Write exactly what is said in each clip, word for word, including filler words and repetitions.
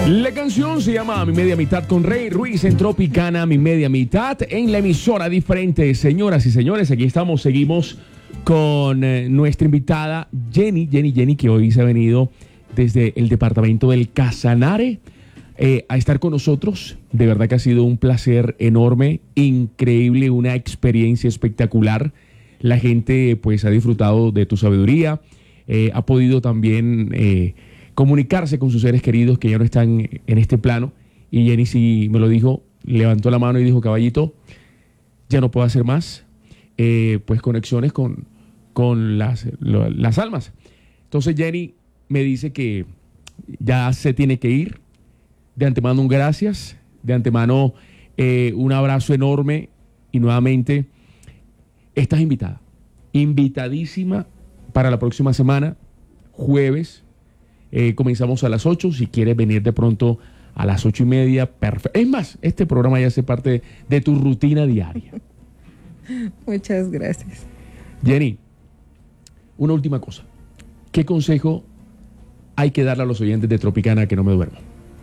La canción se llama Mi Media Mitad con Rey Ruiz en Tropicana, Mi Media Mitad, en la emisora diferente. Señoras y señores, aquí estamos, seguimos con eh, nuestra invitada Jenny, Jenny, Jenny, que hoy se ha venido desde el departamento del Casanare eh, a estar con nosotros. De verdad que ha sido un placer enorme, increíble, una experiencia espectacular. La gente pues ha disfrutado de tu sabiduría, eh, ha podido también eh, comunicarse con sus seres queridos que ya no están en este plano. Y Jenny sí me lo dijo, levantó la mano y dijo: caballito, ya no puedo hacer más eh, pues conexiones con, con las, lo, las almas. Entonces Jenny me dice que ya se tiene que ir. De antemano un gracias, de antemano eh, un abrazo enorme y nuevamente estás invitada, invitadísima para la próxima semana, jueves. Eh, comenzamos a las ocho, si quieres venir de pronto a las ocho y media, perfecto. Es más, este programa ya hace parte de tu rutina diaria. Muchas gracias. Jenny, una última cosa. ¿Qué consejo hay que darle a los oyentes de Tropicana que no me duermo?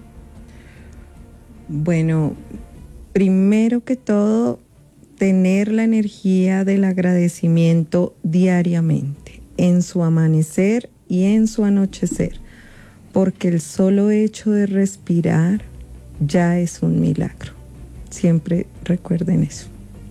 Bueno, primero que todo, tener la energía del agradecimiento diariamente, en su amanecer y en su anochecer, porque el solo hecho de respirar ya es un milagro. Siempre recuerden eso.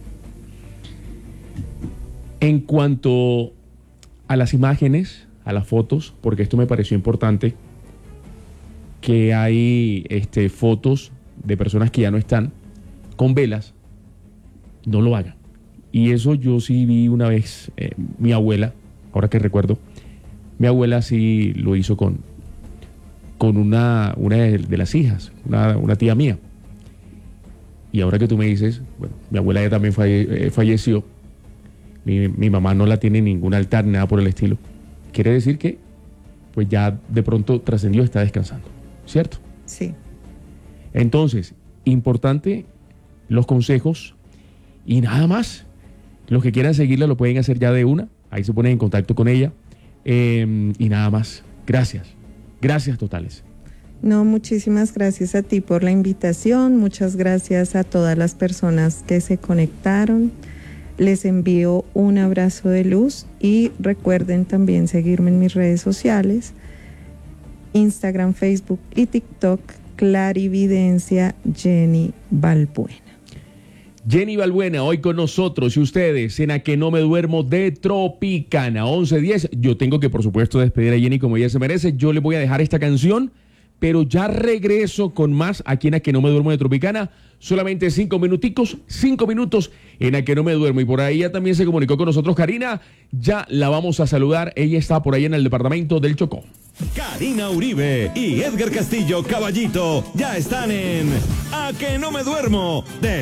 En cuanto a las imágenes, a las fotos, porque esto me pareció importante, que hay este, fotos de personas que ya no están con velas, no lo hagan. Y eso yo sí vi una vez, eh, mi abuela, ahora que recuerdo, mi abuela sí lo hizo con, con una, una de, de las hijas, una, una tía mía. Y ahora que tú me dices, bueno, mi abuela ya también falle, eh, falleció, mi, mi mamá no la tiene en ningún altar, nada por el estilo. Quiere decir que pues ya de pronto trascendió, está descansando, ¿cierto? Sí. Entonces, importante los consejos y nada más. Los que quieran seguirla lo pueden hacer ya de una. Ahí se ponen en contacto con ella. Eh, y nada más. Gracias. Gracias totales. No, muchísimas gracias a ti por la invitación. Muchas gracias a todas las personas que se conectaron. Les envío un abrazo de luz y recuerden también seguirme en mis redes sociales, Instagram, Facebook y TikTok, Clarividencia Jenny Balbuena. Jenny Balbuena, hoy con nosotros y ustedes en A Que No Me Duermo de Tropicana, once diez. Yo tengo que, por supuesto, despedir a Jenny como ella se merece. Yo le voy a dejar esta canción, pero ya regreso con más aquí en A Que No Me Duermo de Tropicana. Solamente cinco minuticos, cinco minutos en A Que No Me Duermo. Y por ahí ya también se comunicó con nosotros Karina. Ya la vamos a saludar. Ella está por ahí en el departamento del Chocó. Karina Uribe y Edgar Castillo Caballito ya están en A Que No Me Duermo de